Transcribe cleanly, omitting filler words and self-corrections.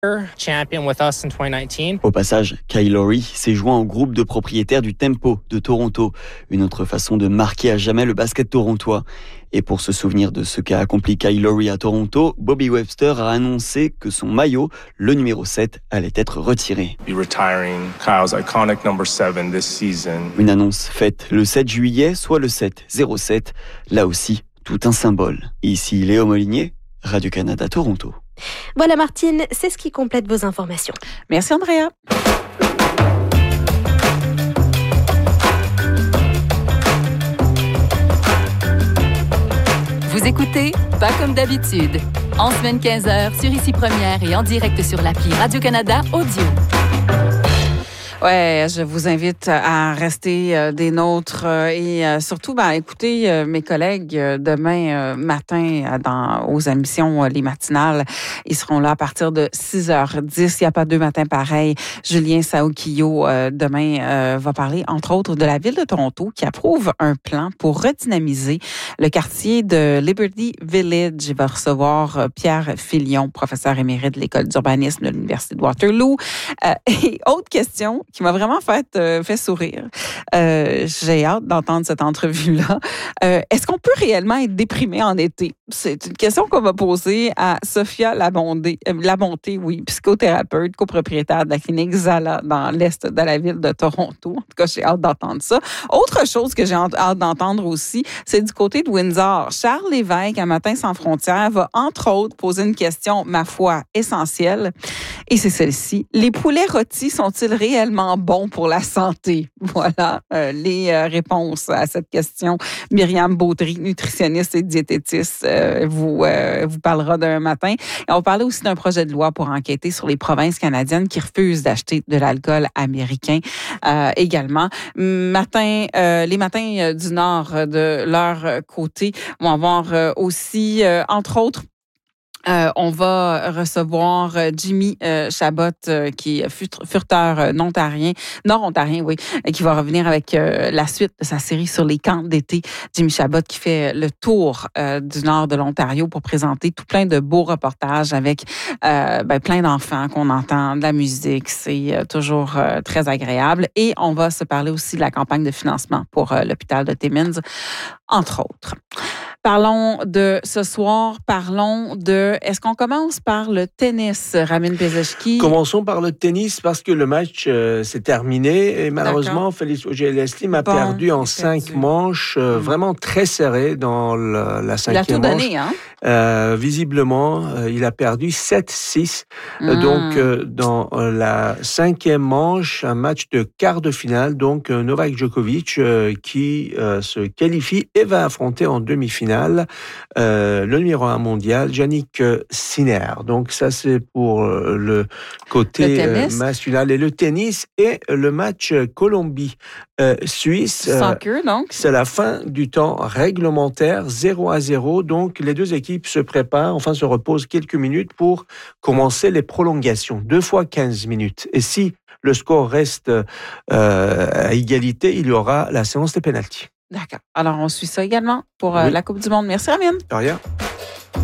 champion with us in 2019. Au passage, Kyle Lowry s'est joint au groupe de propriétaires du Tempo de Toronto, une autre façon de marquer à jamais le basket torontois. Et pour se souvenir de ce qu'a accompli Kyle Lowry à Toronto, Bobby Webster a annoncé que son maillot, le numéro 7, allait être retiré. Kyle's iconic number 7 this season. Une annonce faite le 7 juillet, soit le 7-07. Là aussi, tout un symbole. Ici Léo Molinier, Radio-Canada Toronto. Voilà Martine, c'est ce qui complète vos informations. Merci Andrea. Vous écoutez Pas comme d'habitude, en semaine 15h sur Ici Première et en direct sur l'appli Radio-Canada Audio. Ouais, je vous invite à rester des nôtres et surtout, écoutez mes collègues demain matin aux émissions Les Matinales. Ils seront là à partir de 6h10. Il n'y a pas deux matins pareils. Julien Saoukio demain va parler, entre autres, de la Ville de Toronto qui approuve un plan pour redynamiser le quartier de Liberty Village. Il va recevoir Pierre Filion, professeur émérite de l'École d'urbanisme de l'Université de Waterloo. Et autre question qui m'a vraiment fait sourire. J'ai hâte d'entendre cette entrevue-là. Est-ce qu'on peut réellement être déprimé en été? C'est une question qu'on va poser à Sophia Labonté, psychothérapeute, copropriétaire de la clinique Zala dans l'est de la ville de Toronto. En tout cas, j'ai hâte d'entendre ça. Autre chose que j'ai hâte d'entendre aussi, c'est du côté de Windsor. Charles Lévesque, à Matin sans frontières, va entre autres poser une question, ma foi, essentielle. Et c'est celle-ci. Les poulets rôtis sont-ils réellement bons pour la santé? Voilà les réponses à cette question. Myriam Baudry, nutritionniste et diététiste, vous parlera d'un matin. Et on parlait aussi d'un projet de loi pour enquêter sur les provinces canadiennes qui refusent d'acheter de l'alcool américain également. Les matins du Nord de leur côté vont avoir aussi, entre autres, on va recevoir Jimmy Chabot, qui est furteur nord-ontarien, oui, qui va revenir avec la suite de sa série sur les camps d'été. Jimmy Chabot qui fait le tour du nord de l'Ontario pour présenter tout plein de beaux reportages avec plein d'enfants qu'on entend, de la musique. C'est toujours très agréable. Et on va se parler aussi de la campagne de financement pour l'hôpital de Timmins, entre autres. Parlons de ce soir, est-ce qu'on commence par le tennis, Ramin Bezeshki? Commençons par le tennis parce que le match s'est terminé et malheureusement, Félix Auger-Aliassime a perdu en 5 manches, vraiment très serré dans la cinquième manche. Il a tout donné, hein? Visiblement, il a perdu 7-6. Donc, dans la cinquième manche, un match de quart de finale, donc Novak Djokovic qui se qualifie et va affronter en demi-finale le numéro 1 mondial, Jannik Sinner. Donc ça, c'est pour le côté masculin. Et le tennis et le match Colombie-Suisse. Soccer, donc. C'est la fin du temps réglementaire, 0-0. Donc les deux équipes se préparent, se reposent quelques minutes pour commencer les prolongations. 2 fois 15 minutes. Et si le score reste à égalité, il y aura la séance des pénaltys. D'accord. Alors, on suit ça également pour la Coupe du Monde. Merci, Ramin. De rien.